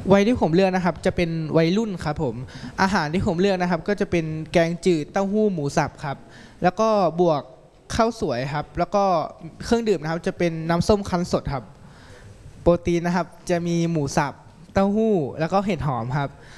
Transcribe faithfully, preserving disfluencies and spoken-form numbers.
วัยที่ผมเลือกนะครับจะเป็นวัยรุ่นครับผมอาหารที่ผมเลือกนะครับก็จะเป็นแกงจืดเต้าหู้หมูสับครับแล้วก็บวกข้าวสวยครับแล้วก็เครื่องดื่มนะครับจะเป็นน้ำส้มคั้นสดครับโปรตีนนะครับจะมีหมูสับเต้าหู้แล้วก็เห็ดหอมครับ